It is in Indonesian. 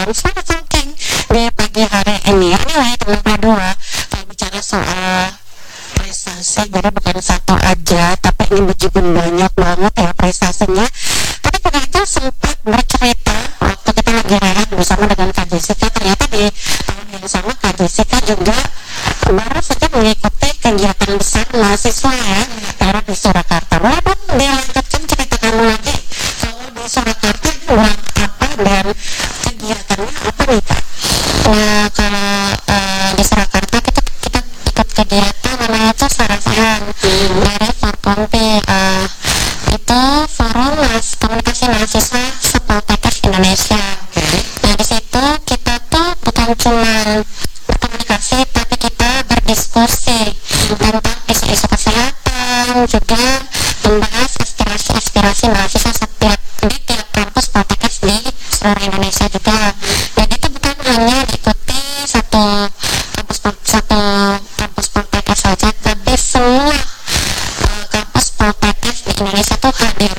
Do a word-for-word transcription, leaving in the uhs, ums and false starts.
dan sangat penting di pagi hari ini. Anyway, teman kedua, kalau bicara soal prestasi, jadi bukan satu aja, tapi ini meskipun banyak banget ya prestasinya. Tapi juga itu sempat bercerita waktu kita lagi rehat bersama dengan Kak Jessica, ternyata di tahun yang sama Kak Jessica juga baru saja mengikuti kegiatan besar mahasiswa ya, karena di Surakarta. Walaupun dilanjutkan cerita kamu lagi, kalau di Surakarta buat apa dan kegiatannya apa nih Kak? Nah, kalau uh, di Surakarta kita kita ikut kegiatan namanya itu Sarapan dari Forkompi, uh, itu forum mas komunikasi mahasiswa Sepoltekkes Indonesia. Nah di situ kita tuh bukan cuma berkomunikasi, tapi kita berdiskusi tentang isu-isu kesehatan, juga membahas aspirasi-aspirasi mahasiswa setiap di tiap kampus Poltekkes di seluruh Indonesia juga. Jadi itu bukan hanya diikuti satu kampus satu kampus Poltekkes saja, tapi semua uh, kampus Poltekkes di Indonesia tuh hadir